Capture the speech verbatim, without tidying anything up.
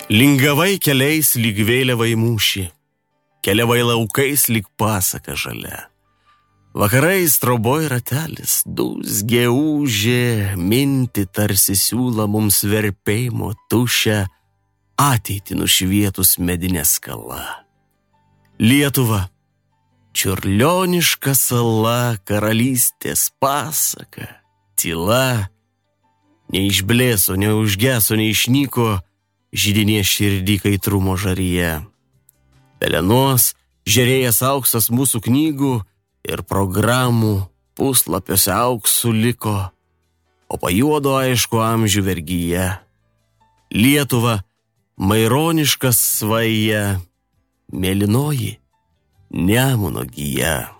Lingavai keliais lyg vėliavai mūšį, keliavai laukais lyg pasaka žalia. Vakarais troboj ratelis, dūzgė ūžė, minti tarsi siūla mums verpėjimo tušę, ateitį nušvietus medinė skala. Lietuva, čiurlioniška sala, karalystės pasaka, tyla, neišblėso, neužgeso, neišnyko, žydinė širdį kaitrumo žaryje. Pelenos žerėjęs auksas mūsų knygų ir programų puslapiuose auksų liko, o pajuodo aišku amžių vergyje. Lietuva, maironiškas svaja, mėlynoji Nemuno gija.